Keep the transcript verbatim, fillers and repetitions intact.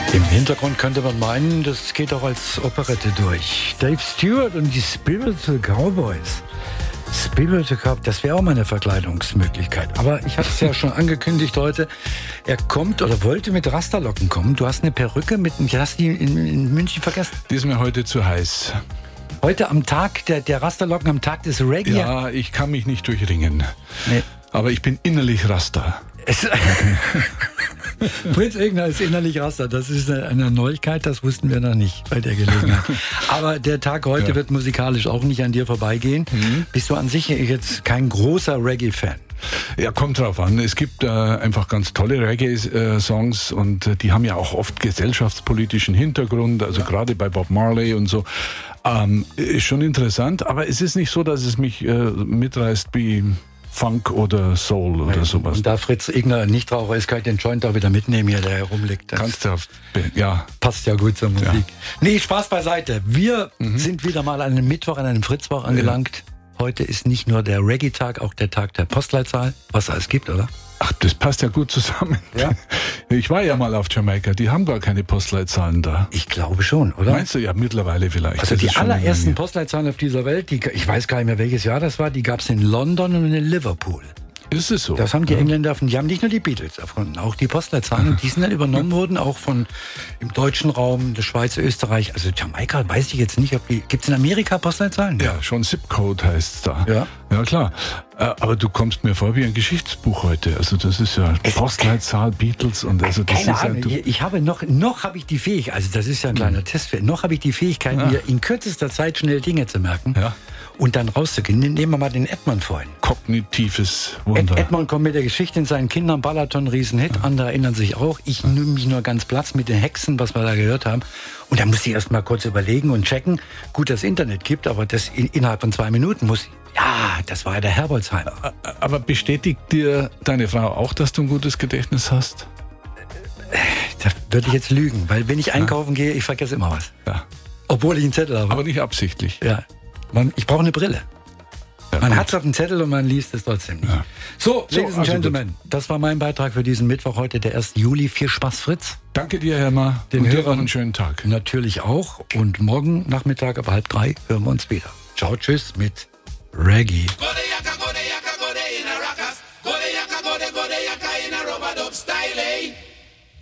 Im Hintergrund könnte man meinen, das geht auch als Operette durch. Dave Stewart und die Spiritual Cowboys. Spiritual Cowboys, das wäre auch mal eine Verkleidungsmöglichkeit. Aber ich hatte es ja schon angekündigt heute. Er kommt oder wollte mit Rasterlocken kommen. Du hast eine Perücke mit, hast die in, in München vergessen? Die ist mir heute zu heiß. Heute am Tag der, der Rasterlocken, am Tag des Reggae? Ja, ich kann mich nicht durchringen. Nee. Aber ich bin innerlich Raster. Fritz Egner ist innerlich Raster. Das ist eine Neuigkeit, das wussten wir noch nicht bei der Gelegenheit. Aber der Tag heute ja. wird musikalisch auch nicht an dir vorbeigehen. Mhm. Bist du an sich jetzt kein großer Reggae-Fan? Ja, kommt drauf an. Es gibt äh, einfach ganz tolle Reggae-Songs und äh, die haben ja auch oft gesellschaftspolitischen Hintergrund, also ja. gerade bei Bob Marley und so. Ähm, ist schon interessant, aber es ist nicht so, dass es mich äh, mitreißt wie Funk oder Soul oder ja, sowas. Und da Fritz Egner nicht Raucher ist, kann ich den Joint auch wieder mitnehmen hier, der herumliegt. Das Kannst du, ja. Passt ja gut zur Musik. Ja. Nee, Spaß beiseite. Wir mhm. sind wieder mal an einem Mittwoch, an einem Fritzwoch angelangt. Ja. Heute ist nicht nur der Reggae-Tag, auch der Tag der Postleitzahl, was es alles gibt, oder? Ach, das passt ja gut zusammen. Ja. Ich war ja mal auf Jamaika, die haben gar keine Postleitzahlen da. Ich glaube schon, oder? Meinst du? Ja, mittlerweile vielleicht. Also das die allerersten Postleitzahlen auf dieser Welt, die, ich weiß gar nicht mehr, welches Jahr das war, die gab es in London und in Liverpool. Ist es so? Das haben die ja. Engländer erfunden. Die haben nicht nur die Beatles erfunden, auch die Postleitzahlen. Die sind dann übernommen worden, auch von im deutschen Raum, der Schweiz, Österreich. Also Jamaika, weiß ich jetzt nicht, ob die... Gibt es in Amerika Postleitzahlen? Ja, schon Zip-Code heißt es da. Ja. Ja, klar. Aber du kommst mir vor wie ein Geschichtsbuch heute. Also das ist ja es Postleitzahl, Beatles und also das keine ist Ahnung. ja... Ich habe noch, noch habe ich die Fähigkeit, also das ist ja ein kleiner mhm. Test, noch habe ich die Fähigkeit, ja. mir in kürzester Zeit schnell Dinge zu merken. Ja. Und dann rauszugehen. Nehmen wir mal den Edmond vorhin. Kognitives Wunder. Ed Edmond kommt mit der Geschichte in seinen Kindern, Balaton, Riesenhit. Ja. Andere erinnern sich auch. Ich nehme mich nur ganz Platz mit den Hexen, was wir da gehört haben. Und da muss ich erst mal kurz überlegen und checken. Gut, dass es Internet gibt, aber das in, innerhalb von zwei Minuten muss ich. Ja, das war ja der Herbolzheim. Aber bestätigt dir deine Frau auch, dass du ein gutes Gedächtnis hast? Da würde ich jetzt lügen, weil wenn ich einkaufen ja. gehe, ich vergesse immer was. Ja. Obwohl ich einen Zettel habe. Aber nicht absichtlich. Ja. Man, ich brauche eine Brille. Ja, man hat es auf dem Zettel und man liest es trotzdem nicht. Ja. So, so, Ladies and also Gentlemen, gut. Das war mein Beitrag für diesen Mittwoch, heute der ersten Juli. Viel Spaß, Fritz. Danke dir, Herr Ma. Den und Hörern dir noch einen schönen Tag. Natürlich auch. Und morgen Nachmittag ab halb drei hören wir uns wieder. Ciao, tschüss mit Reggae.